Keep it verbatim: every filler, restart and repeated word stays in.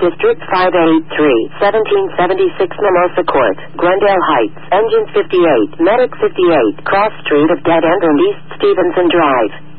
District five eighty-three, seventeen seventy-six Mimosa Court, Glendale Heights, Engines fifty-eight, Medic fifty-eight, Cross Street of Dead End and East Stevenson Drive.